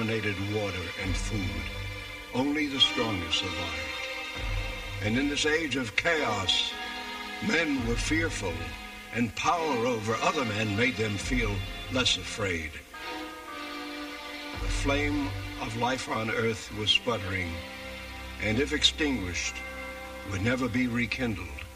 contaminated water and food. Only the strongest survived. And in this age of chaos, men were fearful, and power over other men made them feel less afraid. The flame of life on Earth was sputtering, and if extinguished, would never be rekindled.